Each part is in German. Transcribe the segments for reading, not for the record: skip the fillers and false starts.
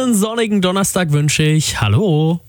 schönen sonnigen Donnerstag wünsche ich. Hallo.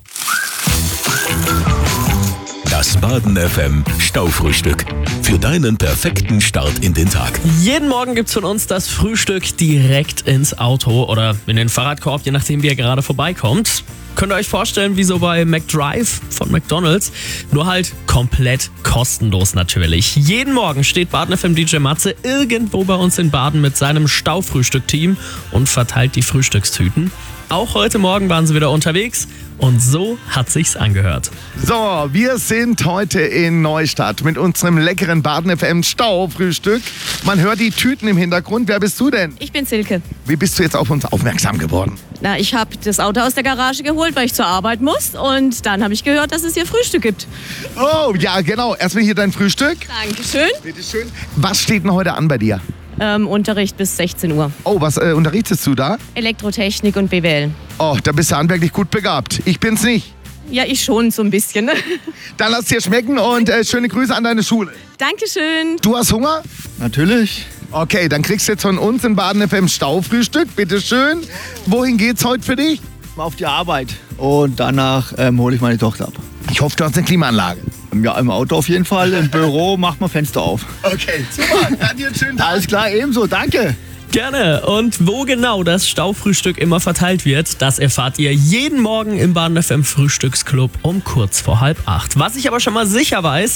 Das Baden FM Staufrühstück. Für deinen perfekten Start in den Tag. Jeden Morgen gibt's von uns das Frühstück direkt ins Auto oder in den Fahrradkorb, je nachdem wie ihr gerade vorbeikommt. Könnt ihr euch vorstellen, wie so bei McDrive von McDonald's, nur halt komplett kostenlos natürlich. Jeden Morgen steht Baden FM DJ Matze irgendwo bei uns in Baden mit seinem Staufrühstück-Team und verteilt die Frühstückstüten. Auch heute Morgen waren sie wieder unterwegs und so hat sich's angehört. So, wir sind heute in Neustadt mit unserem leckeren Baden FM Staufrühstück. Man hört die Tüten im Hintergrund. Wer bist du denn? Ich bin Silke. Wie bist du jetzt auf uns aufmerksam geworden? Na, ich habe das Auto aus der Garage geholt, weil ich zur Arbeit muss. Und dann habe ich gehört, dass es hier Frühstück gibt. Oh, ja, genau. Erstmal hier dein Frühstück. Dankeschön. Bitteschön. Was steht denn heute an bei dir? Unterricht bis 16 Uhr. Oh, was unterrichtest du da? Elektrotechnik und BWL. Oh, da bist du handwerklich gut begabt. Ich bin's nicht. Ja, ich schon so ein bisschen. Dann lass dir schmecken und schöne Grüße an deine Schule. Dankeschön. Du hast Hunger? Natürlich. Okay, dann kriegst du jetzt von uns in Baden FM Staufrühstück. Bitteschön. Wohin geht's heute für dich? Mal auf die Arbeit und danach hole ich meine Tochter ab. Ich hoffe, du hast eine Klimaanlage. Ja, im Auto auf jeden Fall. Im Büro macht man Fenster auf. Okay, super. Dann dir einen schönen Tag. Alles klar, ebenso. Danke. Gerne. Und wo genau das Staufrühstück immer verteilt wird, das erfahrt ihr jeden Morgen im Baden FM Frühstücksclub um kurz vor 7:30. Was ich aber schon mal sicher weiß,